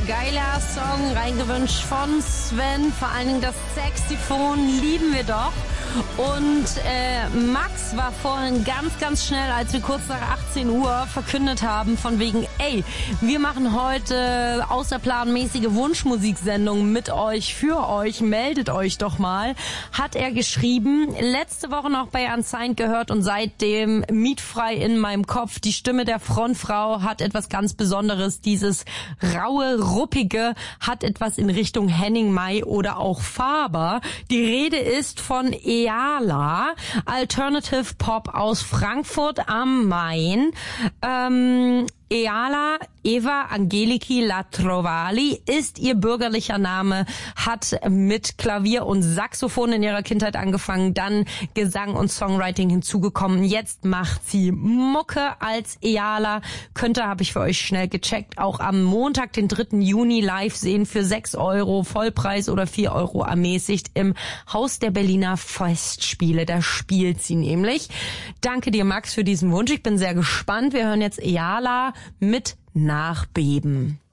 geiler Song, reingewünscht von Sven. Vor allen Dingen das Saxophon lieben wir doch. Und Max war vorhin ganz schnell, als wir kurz nach 18 Uhr verkündet haben, von wegen, ey, wir machen heute außerplanmäßige Wunschmusiksendung mit euch, für euch, meldet euch doch mal, hat er geschrieben. Letzte Woche noch bei Unsigned gehört und seitdem mietfrei in meinem Kopf. Die Stimme der Frontfrau hat etwas ganz Besonderes. Dieses raue, ruppige hat etwas in Richtung Henning Mai oder auch Faber. Die Rede ist von Eala, Alternative Pop aus Frankfurt am Main. Eala Eva Angeliki Latrovali ist ihr bürgerlicher Name, hat mit Klavier und Saxophon in ihrer Kindheit angefangen, dann Gesang und Songwriting hinzugekommen. Jetzt macht sie Mucke als Eala. Habe ich für euch schnell gecheckt, auch am Montag, den 3. Juni live sehen für 6 € Vollpreis oder 4 € ermäßigt im Haus der Berliner Festspiele. Da spielt sie nämlich. Danke dir, Max, für diesen Wunsch. Ich bin sehr gespannt. Wir hören jetzt Eala mit Nachbeben.